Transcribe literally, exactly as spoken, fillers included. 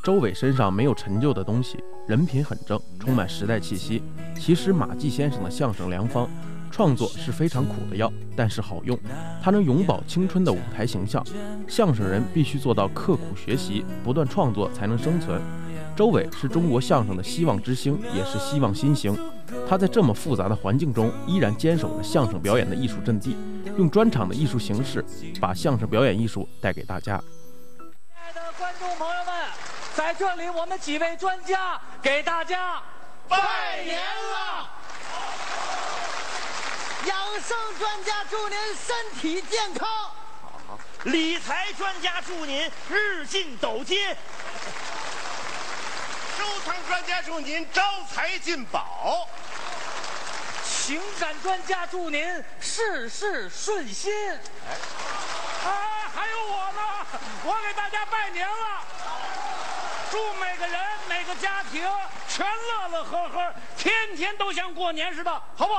周伟身上没有陈旧的东西，人品很正，充满时代气息。其实马季先生的相声良方，创作是非常苦的药，但是好用，它能永葆青春的舞台形象。相声人必须做到刻苦学习，不断创作才能生存。周伟是中国相声的希望之星，也是希望新星。他在这么复杂的环境中，依然坚守着相声表演的艺术阵地，用专场的艺术形式，把相声表演艺术带给大家。 亲爱的观众朋友们，在这里我们几位专家给大家拜年了！ 养生专家祝您身体健康， 理财专家祝您日进斗金， 收藏专家祝您招财进宝， 情感专家祝您事事顺心。 啊，还有我呢，我给大家拜年了，祝每个人每个家庭全乐乐呵呵，天天都像过年似的，好不好？